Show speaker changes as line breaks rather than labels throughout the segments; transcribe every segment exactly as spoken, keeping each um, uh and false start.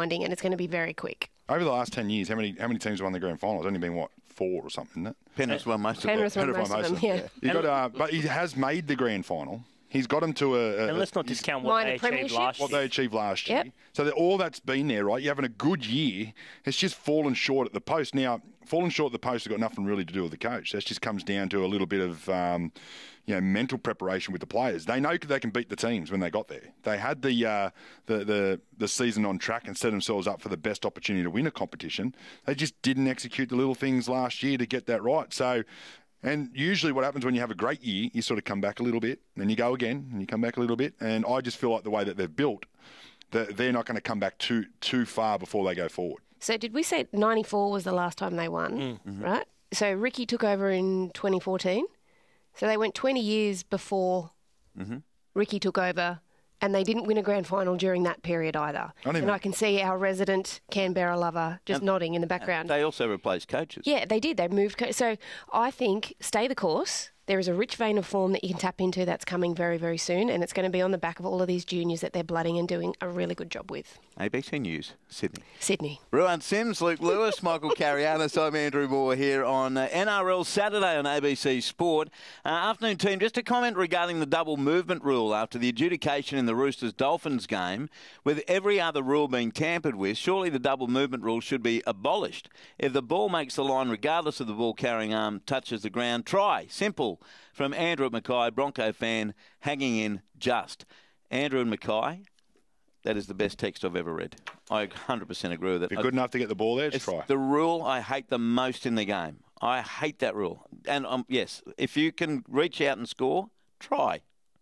grinding, and it's going to be very quick.
Over the last ten years, how many how many teams have won the grand final? It's only been, what, four or something, isn't it?
Penrith's won most of
Penrith's
them.
won most of them, yeah.
He got, uh, but he has made the grand final. He's got them to a... a
and let's not discount what
Minor
they achieved
premiership.
last
what
year.
they achieved last year.
Yep.
So that all that's been there, right? You're having a good year. It's just fallen short at the post. Now, falling short at the post has got nothing really to do with the coach. That just comes down to a little bit of, um, you know, mental preparation with the players. They know they can beat the teams when they got there. They had the, uh, the the the season on track and set themselves up for the best opportunity to win a competition. They just didn't execute the little things last year to get that right. So... And usually what happens when you have a great year, you sort of come back a little bit, then you go again, and you come back a little bit. And I just feel like the way that they've built, that they're not going to come back too too far before they go forward.
So did we say ninety-four was the last time they won,
Mm-hmm.
right? So Ricky took over in twenty fourteen. So they went twenty years before
Mm-hmm.
Ricky took over, and they didn't win a grand final during that period either.
Not even-
And I can see our resident Canberra lover just
And-
nodding in the background.
They also replaced coaches.
Yeah, they did. They moved. Co- so I think stay the course. There is a rich vein of form that you can tap into that's coming very, very soon, and it's going to be on the back of all of these juniors that they're blooding and doing a really good job with.
A B C News, Sydney.
Sydney.
Ruan Sims, Luke Lewis, Michael Carianis. I'm Andrew Moore here on uh, N R L Saturday on A B C Sport. Uh, afternoon team, just a comment regarding the double movement rule after the adjudication in the Roosters-Dolphins game. With every other rule being tampered with, surely the double movement rule should be abolished. If the ball makes the line regardless of the ball carrying arm touches the ground, try. Simple. From Andrew at Mackay, Bronco fan, hanging in just. Andrew and Mackay, that is the best text I've ever read. I one hundred percent agree with it.
If you're good enough to get the ball there, just
It's
try.
the rule I hate the most in the game. I hate that rule. And um, yes, if you can reach out and score, try.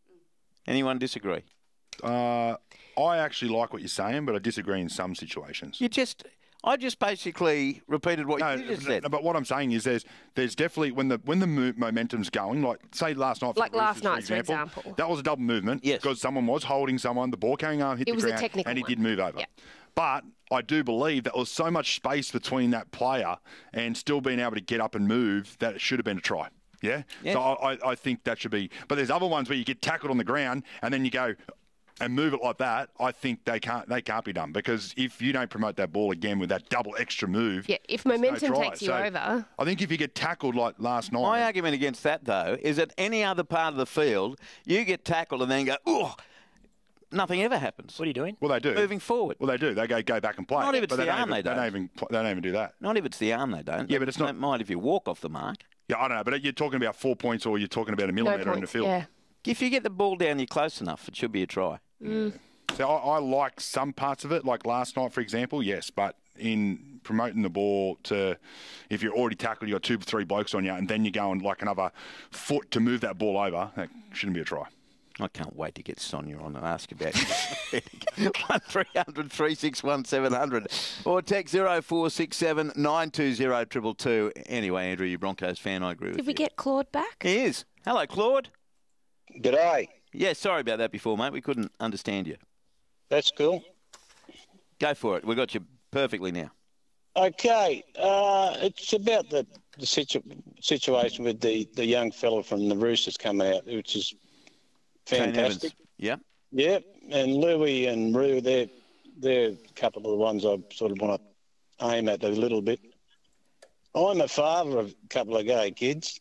Anyone disagree?
Uh, I actually like what you're saying, but I disagree in some situations.
You just, I just basically repeated what
No,
you just
no,
said.
no, but what I'm saying is there's there's definitely, when the when the mo- momentum's going, like, say, last night, for
Like
the
last
Roosters,
night's, for
for example,
example.
that was a double movement
Yes.
because someone was holding someone, the ball carrying arm hit
It
the
was a
ground,
technical
and he
one.
did move over.
Yeah.
But I do believe that there was so much space between that player and still being able to get up and move that it should have been a try. Yeah?
Yeah.
So I, I- I think that should be. But there's other ones where you get tackled on the ground and then you go and move it like that. I think they can't they can't be done, because if you don't promote that ball again with that double extra move,
Yeah, if
there's no
momentum
try.
takes you
So
over.
I think if you get tackled like last night,
My argument against that, though, is that any other part of the field, you get tackled and then go, oh, nothing ever happens.
What are you doing?
well they do
Moving forward.
Well, they do. They go go back and play.
Not if it's
but they
the
don't
arm,
even,
they
don't
don't.
even pl- they don't even do that.
Not if it's the arm, they don't.
Yeah, but it's
They
not-
don't mind if you walk off the mark.
Yeah, I don't know. But you're talking about four points, or you're talking about a
No
millimetre in the
points.
field.
Yeah.
If you get the ball down, you're close enough. It should be a try.
So I, I like some parts of it, like last night, for example, yes, but in promoting the ball to, if you're already tackled, you've got two, three blokes on you, and then you're going like another foot to move that ball over, that shouldn't be a try.
I can't wait to get Sonia on and ask about one three hundred three six one seven hundred or text zero four six seven nine two zero two two two. Anyway, Andrew, you Broncos fan, I agree with
Did
you.
we get Claude back?
He is. Hello, Claude.
G'day.
Yeah, sorry about that before, mate. We couldn't understand you.
That's cool.
Go for it. We got you perfectly now.
Okay. Uh, it's about the, the situ- situation with the, the young fellow from the Roosters coming out, which is
Kane
fantastic.
Evans. Yeah.
Yeah. And Louis and Rue, they're, they're a couple of the ones I sort of want to aim at a little bit. I'm a father of a couple of gay kids.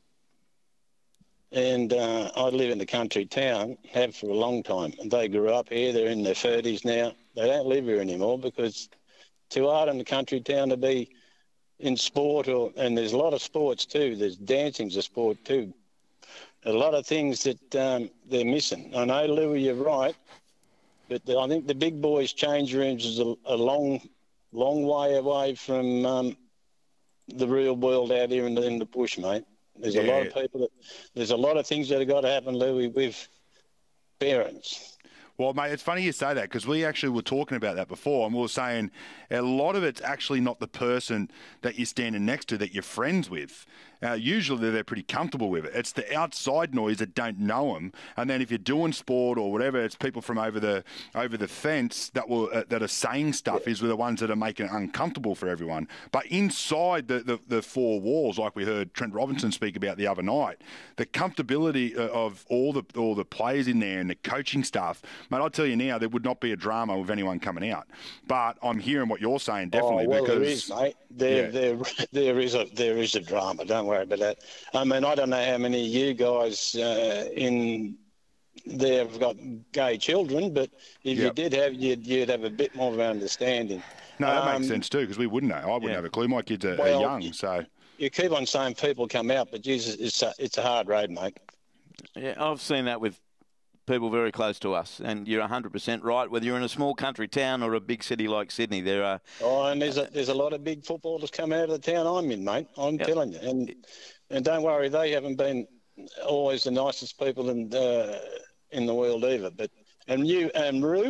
And uh, I live in the country town, have for a long time. And they grew up here. They're in their thirties now. They don't live here anymore because it's too hard in the country town to be in sport. Or and there's a lot of sports too. There's dancing's a sport too. A lot of things that um, they're missing. I know, Louis, you're right. But the, I think the big boys' change rooms is a, a long, long way away from um, the real world out here in the, in the bush, mate. There's a
Yeah.
lot of people that, there's a lot of things that have got to happen, Louis, with parents.
Well, mate, it's funny you say that, because we actually were talking about that before, and we were saying a lot of it's actually not the person that you're standing next to that you're friends with. Uh, usually they're pretty comfortable with it. It's the outside noise that don't know them, and then if you're doing sport or whatever, it's people from over the over the fence that will uh, that are saying stuff is the ones that are making it uncomfortable for everyone. But inside the, the, the four walls, like we heard Trent Robinson speak about the other night, the comfortability uh, of all the all the players in there and the coaching staff mate, I'll tell you now, there would not be a drama with anyone coming out. But I'm hearing what you're saying, definitely.
Oh, well,
because,
there is, mate. There,
yeah.
there, there is a there is a drama. Don't worry about that. I mean, I don't know how many of you guys uh, in there have got gay children, but if
Yep.
you did have, you'd, you'd have a bit more of an understanding.
No, that
Um,
makes sense too, because we wouldn't know. I wouldn't
Yeah.
have a clue. My kids are,
Well,
are young, so...
You keep on saying people come out, but Jesus, it's a, it's a hard road, mate.
Yeah, I've seen that with people very close to us, and you're one hundred percent right. Whether you're in a small country town or a big city like Sydney, there are...
Oh, and there's a, there's a lot of big footballers come out of the town I'm in, mate. I'm
Yep.
telling you. And and don't worry, they haven't been always the nicest people in uh, in the world either. But and you and Rue,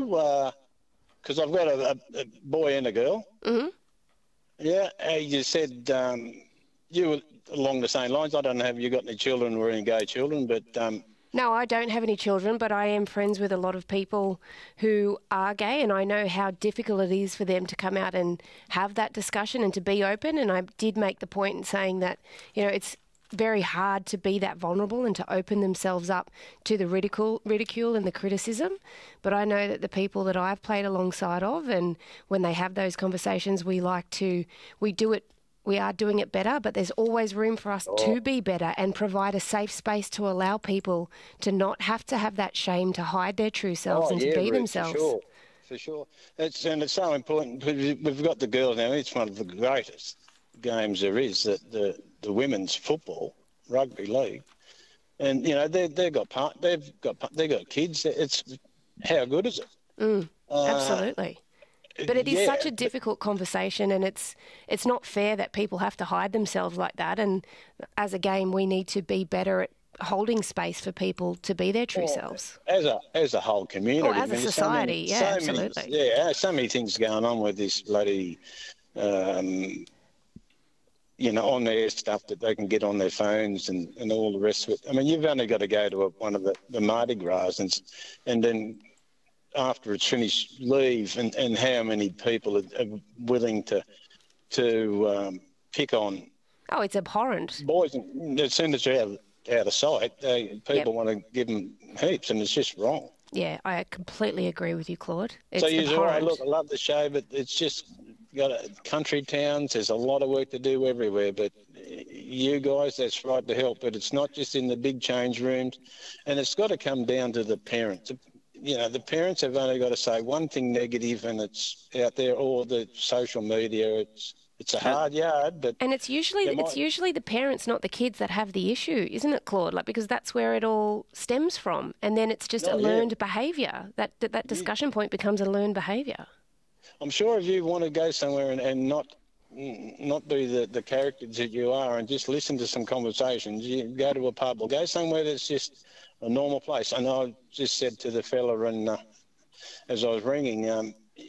because I've got a, a, a boy and a girl.
Mm-hmm.
Yeah, uh, you said um, you were along the same lines. I don't know if you got any children or any gay children, but um,
No, I don't have any children, but I am friends with a lot of people who are gay, and I know how difficult it is for them to come out and have that discussion and to be open. And I did make the point in saying that, you know, it's very hard to be that vulnerable and to open themselves up to the ridicule, ridicule and the criticism. But I know that the people that I've played alongside of, and when they have those conversations, we like to, we do it. We are doing it better, but there's always room for us to be better and provide a safe space to allow people to not have to have that shame to hide their true selves
oh,
and
yeah,
to be
Rue,
themselves.
For sure, for sure. It's, and it's so important. We've got the girls now. It's one of the greatest games there is, that the, the women's football, rugby league. And, you know, they, they've got part, they've got they've got kids. It's how good is it?
Mm,
Uh,
absolutely. But it is
yeah,
such a difficult conversation, and it's it's not fair that people have to hide themselves like that. And as a game, we need to be better at holding space for people to be their true selves.
As a as a whole community,
Or as a
I mean, there's
society, yeah,
so
absolutely.
Many, yeah, so many things going on with this bloody, um, you know, on air stuff that they can get on their phones and, and all the rest of it. I mean, you've only got to go to a, one of the, the Mardi Gras and, and then after it's finished, leave, and, and how many people are, are willing to to um, pick on
Oh, it's abhorrent.
boys. And as soon as they're out, out of sight, they, people
Yep.
want to give them heaps, and it's just wrong.
Yeah, I completely agree with you, Claude. It's
so you're all right.
abhorrent.
Look, I love the show, but it's just got a, country towns. There's a lot of work to do everywhere, but you guys, that's right to help. But it's not just in the big change rooms, and it's got to come down to the parents. You know, the parents have only got to say one thing negative, and it's out there, or the social media. It's it's a hard yard, but
And it's usually
They
it's
might-
usually the parents, not the kids, that have the issue, isn't it, Claude? Like, because that's where it all stems from, and then it's just
Oh,
a
yeah.
learned behaviour. That, that that discussion point becomes a learned behaviour.
I'm sure if you want to go somewhere and, and not not be the, the characters that you are and just listen to some conversations, you go to a pub or go somewhere that's just a normal place. And I just said to the fella, and uh, as I was ringing, um,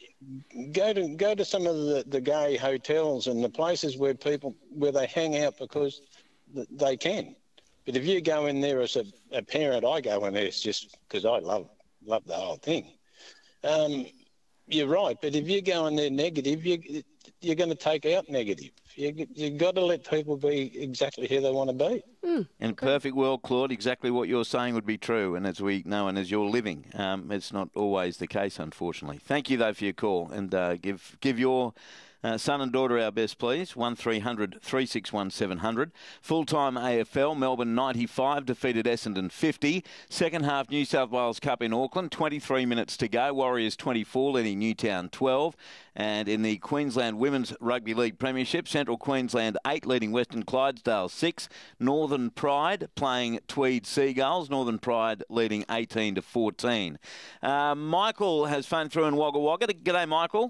go to go to some of the, the gay hotels and the places where people where they hang out because th- they can. But if you go in there as a, a parent, I go in there it's just because I love love the whole thing. Um, you're right, but if you go in there negative, you you're going to take out negative. You you got to let people be exactly who they want to be.
In a perfect world, Claude, exactly what you're saying would be true. And as we know and as you're living, um, it's not always the case, unfortunately. Thank you, though, for your call. And uh, give give your uh, son and daughter our best, please. one three hundred three six one seven hundred. Full-time A F L, Melbourne ninety-five, defeated Essendon fifty. Second half New South Wales Cup in Auckland, twenty-three minutes to go. Warriors twenty-four, leading Newtown twelve. And in the Queensland Women's Rugby League Premiership, Central Queensland eight, leading Western Clydesdale six. Northern Pride playing Tweed Seagulls. Northern Pride leading eighteen to fourteen. Uh, Michael has phoned through in Wagga Wagga. G'day, Michael.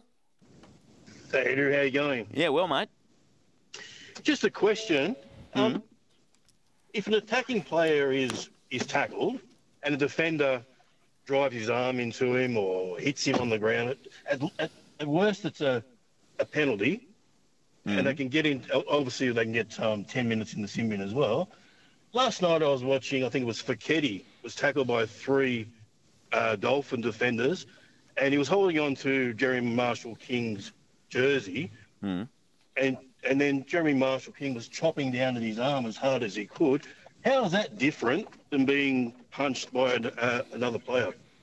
Hey, Andrew, how you going?
Yeah, well, mate.
Just a question. Um, if an attacking player is, is tackled and a defender drives his arm into him or hits him on the ground, at, at, at worst it's a, a penalty, and they can get in, obviously they can get um, ten minutes in the sim bin as well. Last night I was watching, I think it was Foketi, was tackled by three uh, Dolphin defenders, and he was holding on to Jeremy Marshall-King's jersey,
Mm.
and and then Jeremy Marshall-King was chopping down at his arm as hard as he could. How is that different than being punched by an, uh, another player?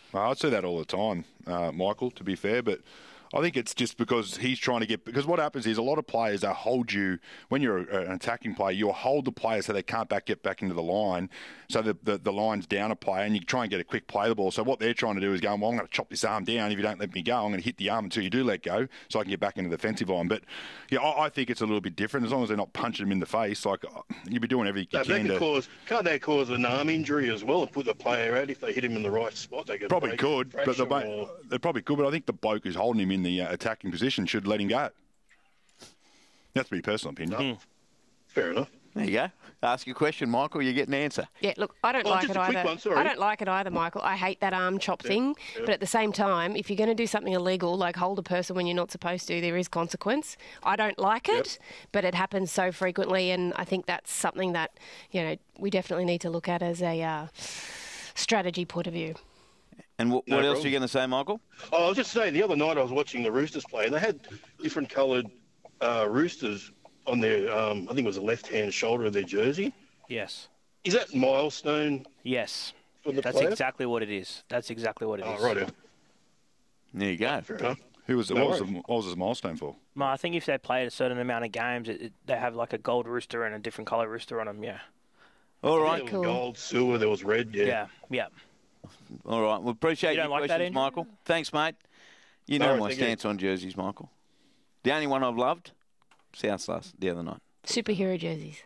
I say that all the time, uh, Michael, to be fair, but I think it's just because he's trying to get... Because what happens is a lot of players, they hold you... When you're an attacking player, you'll hold the player so they can't back get back into the line, so the, the, the line's down a player, and you try and get a quick play the ball. So what they're trying to do is go, well, I'm going to chop this arm down. If you don't let me go, I'm going to hit the arm until you do let go, so I can get back into the defensive line. But, yeah, I, I think it's a little bit different. As long as they're not punching them in the face, like, you'll be doing everything you
No,
can
that could
to...
cause, can't that cause an arm injury as well and put the player out if they hit him in the right spot? They could
Probably
break,
could, but the,
or...
they probably could. But I think the bloke who's holding him in the uh, attacking position should let him go. That's my personal opinion.
No. Fair enough.
There you go. Ask your question, Michael. You get an answer.
Yeah, look, I don't
Oh,
like
just
it
a quick
either.
one, sorry.
I don't like it either, Michael. I hate that arm chop thing.
yeah.
But at the same time, if you're going to do something illegal, like hold a person when you're not supposed to, there is consequence. I don't like it, but it happens so frequently, and I think that's something that, you know, we definitely need to look at as a uh, strategy point of view.
And w-
No
what else
problem.
are you going to say, Michael?
Oh, I was just saying, the other night I was watching the Roosters play, and they had different coloured uh, Roosters on their, um, I think it was the left-hand shoulder of their jersey.
Yes.
Is that milestone
Yes.
for the
That's
player?
exactly what it is. That's exactly what it is.
Oh, right.
There you go.
Fair enough.
Who was,
No
what, was the,
worries.
what was his milestone for?
Well, I think if they played a certain amount of games, it, it, they have like a gold rooster and a different colour rooster on them. Yeah.
All
There
right.
was
Cool.
gold, silver, there was red, yeah.
Yeah. Yeah.
All right. We appreciate
You
your
don't like that,
questions,
Andrew?
Michael. Thanks, mate. You
No
know
worries,
my
thank you.
stance on jerseys, Michael. The only one I've loved, Souths last the other night.
Superhero jerseys.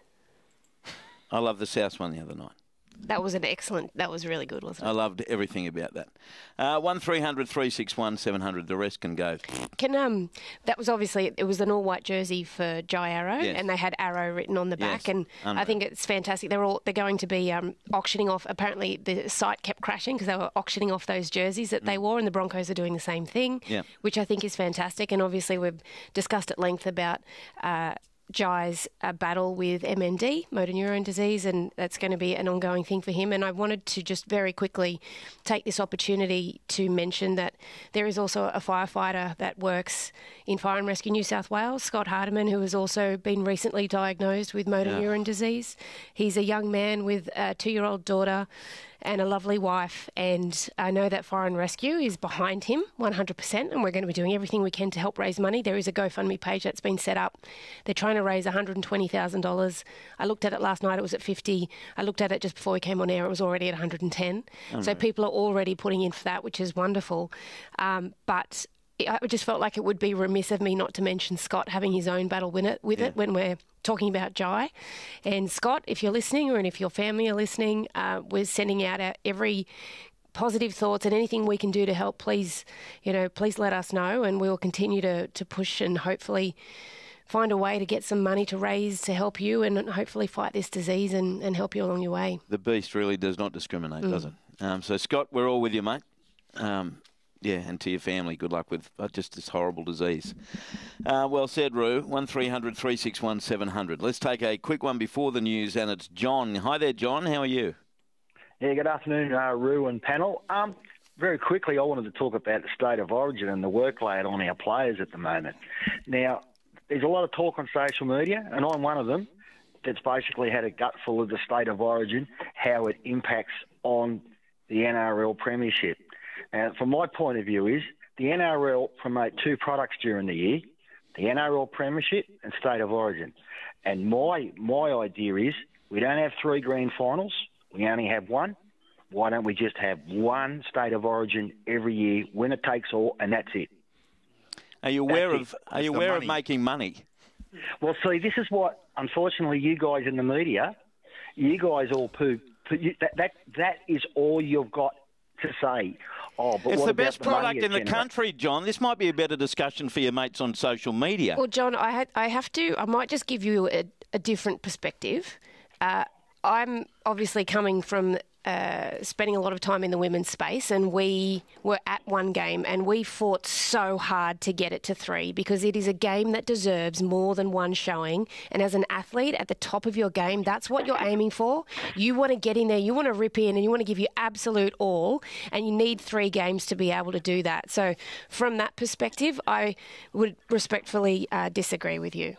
I loved the Souths one the other night.
That was an excellent, that was really good, wasn't
I
it?
loved everything about that. Uh, one three hundred three six one seven hundred. The rest can go.
Can um, that was obviously it was an all-white jersey for Jai Arrow,
Yes.
and they had Arrow written on the
Yes,
back, and
unreal.
I think it's fantastic. They're all they're going to be um, auctioning off. Apparently, the site kept crashing because they were auctioning off those jerseys that they wore, and the Broncos are doing the same thing,
Mm. Yeah.
which I think is fantastic. And obviously, we've discussed at length about. Uh, Jai's uh, battle with M N D, motor neurone disease, and that's going to be an ongoing thing for him. And I wanted to just very quickly take this opportunity to mention that there is also a firefighter that works in Fire and Rescue New South Wales, Scott Hardiman, who has also been recently diagnosed with motor
Yeah.
neurone disease. He's a young man with a two-year-old daughter and a lovely wife, and I know that Fire and Rescue is behind him one hundred percent, and we're going to be doing everything we can to help raise money. There is a GoFundMe page that's been set up. They're trying to raise one hundred twenty thousand dollars. I looked at it last night, it was at fifty. I looked at it just before we came on air, it was already at one hundred ten. So people are already putting in for that, which is wonderful. Um, but I just felt like it would be remiss of me not to mention Scott having his own battle with it, with it when we're talking about Jai. And Scott, if you're listening, or if your family are listening, uh, we're sending out our every positive thoughts, and anything we can do to help, please, you know, please let us know, and we'll continue to, to push and hopefully find a way to get some money to raise to help you and hopefully fight this disease and, and help you along your way.
The beast really does not discriminate, does it? Um, so, Scott, we're all with you, mate. Um, yeah, and to your family, good luck with uh, just this horrible disease. Uh, well said, Roo. one three hundred three six one seven hundred. Let's take a quick one before the news, and it's John. Hi there, John. How are you?
Yeah, good afternoon, uh, Roo and panel. Um, very quickly, I wanted to talk about the state of origin and the workload on our players at the moment. Now, there's a lot of talk on social media, and I'm one of them, that's basically had a gutful of the state of origin, how it impacts on the N R L premiership. And from my point of view is the N R L promote two products during the year, the N R L premiership and state of origin. And my my idea is we don't have three grand finals. We only have one. Why don't we just have one state of origin every year, winner takes all, and that's it?
Are you aware
That's
of Are you
the
aware of
money.
making money?
Well, see, this is what, unfortunately, you guys in the media, you guys all poo. poo you, that, that that is all you've got to say. Oh, but
It's
what
the
about
best
the money
product
it
in the
generates?
country, John. This might be a better discussion for your mates on social media.
Well, John, I had, I have to. I might just give you a, a different perspective. Uh, I'm obviously coming from uh, spending a lot of time in the women's space, and we were at one game, and we fought so hard to get it to three because it is a game that deserves more than one showing. And as an athlete at the top of your game, that's what you're aiming for. You want to get in there, you want to rip in, and you want to give your absolute all, and you need three games to be able to do that. So from that perspective, I would respectfully uh, disagree with you.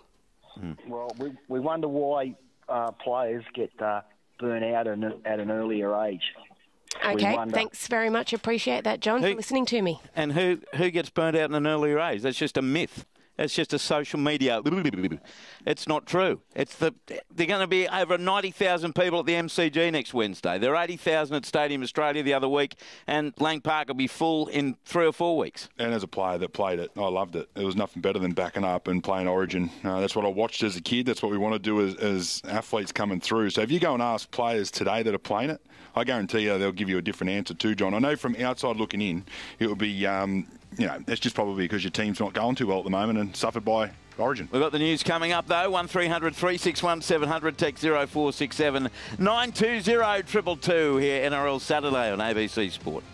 Well, we, we wonder why uh, players get uh, burnt out at an, at an earlier age. We
Okay,
wonder.
thanks very much. Appreciate that, John,
Who-
for listening to me.
And who, who gets burnt out in an earlier age? That's just a myth. It's just a social media. It's not true. It's the they're going to be over ninety thousand people at the M C G next Wednesday. There are eighty thousand at Stadium Australia the other week, and Lang Park will be full in three or four weeks.
And as a player that played it, I loved it. It was nothing better than backing up and playing Origin. Uh, that's what I watched as a kid. That's what we want to do as, as athletes coming through. So if you go and ask players today that are playing it, I guarantee you they'll give you a different answer too, John. I know from outside looking in, it would be, um, you know, it's just probably because your team's not going too well at the moment and suffered by Origin.
We've got the news coming up, though. one three hundred three six one seven hundred, text zero four six seven nine two zero two two two here, N R L Saturday on A B C Sport.